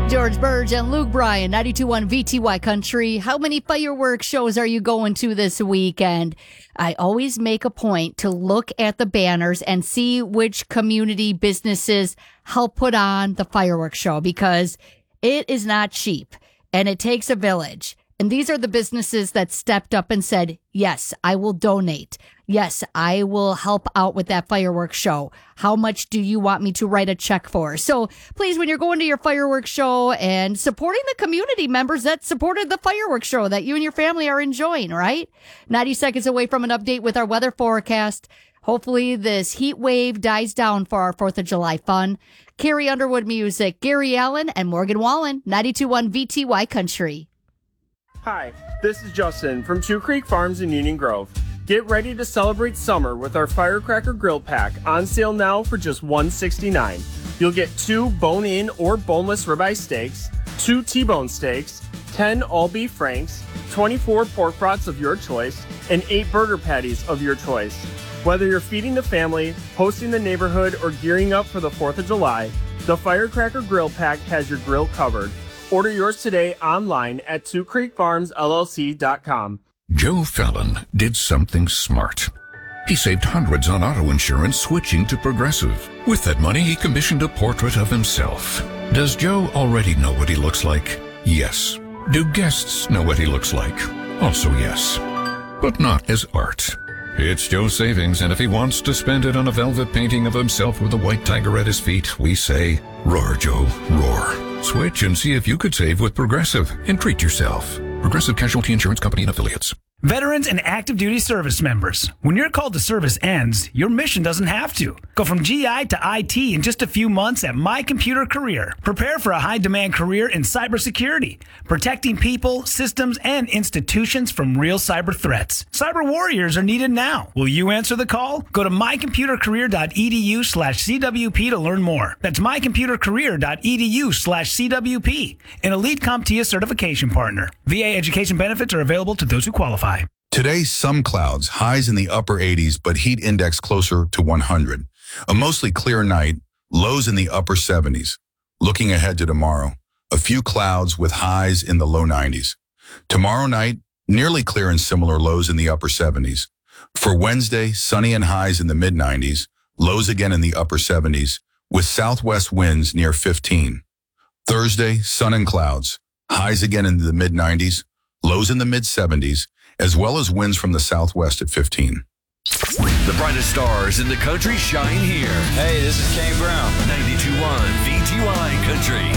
George Burge and Luke Bryan, 92.1 VTY Country. How many fireworks shows are you going to this weekend? I always make a point to look at the banners and see which community businesses help put on the fireworks show, because it is not cheap and it takes a village. And these are the businesses that stepped up and said, yes, I will donate. Yes, I will help out with that fireworks show. How much do you want me to write a check for? So please, when you're going to your fireworks show and supporting the community members that supported the fireworks show that you and your family are enjoying, right? 90 seconds away from an update with our weather forecast. Hopefully this heat wave dies down for our 4th of July fun. Carrie Underwood music, Gary Allen and Morgan Wallen, 92.1 VTY Country. Hi, this is Justin from Two Creek Farms in Union Grove. Get ready to celebrate summer with our Firecracker Grill Pack, on sale now for just $169. You'll get 2 bone-in or boneless ribeye steaks, 2 T-bone steaks, 10 all-beef franks, 24 pork brats of your choice, and 8 burger patties of your choice. Whether you're feeding the family, hosting the neighborhood, or gearing up for the 4th of July, the Firecracker Grill Pack has your grill covered. Order yours today online at twocreekfarmsllc.com. Joe Fallon did something smart. He saved hundreds on auto insurance switching to Progressive. With that money, he commissioned a portrait of himself. Does Joe already know what he looks like? Yes. Do guests know what he looks like? Also yes. But not as art. It's Joe's savings, and if he wants to spend it on a velvet painting of himself with a white tiger at his feet, we say, roar, Joe, roar. Switch and see if you could save with Progressive and treat yourself. Progressive Casualty Insurance Company and Affiliates. Veterans and active duty service members, when your call to service ends, your mission doesn't have to. Go from GI to IT in just a few months at My Computer Career. Prepare for a high-demand career in cybersecurity, protecting people, systems, and institutions from real cyber threats. Cyber warriors are needed now. Will you answer the call? Go to mycomputercareer.edu/CWP to learn more. That's mycomputercareer.edu/CWP, an elite CompTIA certification partner. VA education benefits are available to those who qualify. Today, some clouds, highs in the upper 80s, but heat index closer to 100. A mostly clear night, lows in the upper 70s. Looking ahead to tomorrow, a few clouds with highs in the low 90s. Tomorrow night, nearly clear and similar lows in the upper 70s. For Wednesday, sunny and highs in the mid-90s, lows again in the upper 70s, with southwest winds near 15. Thursday, sun and clouds, highs again in the mid-90s, lows in the mid-70s, as well as winds from the southwest at 15. The brightest stars in the country shine here. Hey, this is Kane Brown. 92.1 VTY Country.